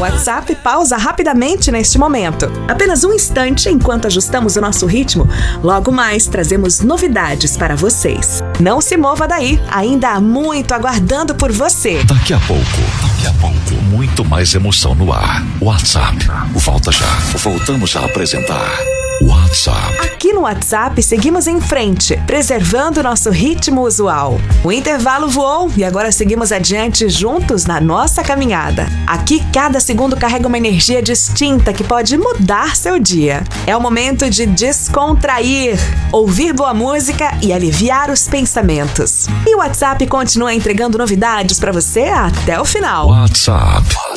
WhatsApp pausa rapidamente neste momento. Apenas um instante enquanto ajustamos o nosso ritmo. Logo mais trazemos novidades para vocês. Não se mova daí, ainda há muito aguardando por você. Daqui a pouco, muito mais emoção no ar. WhatsApp, volta já. Voltamos a apresentar WhatsApp. Aqui no WhatsApp seguimos em frente, preservando nosso ritmo usual. O intervalo voou e agora seguimos adiante juntos na nossa caminhada. Aqui cada segundo carrega uma energia distinta que pode mudar seu dia. É o momento de descontrair, ouvir boa música e aliviar os pensamentos. E o WhatsApp continua entregando novidades para você até o final. WhatsApp.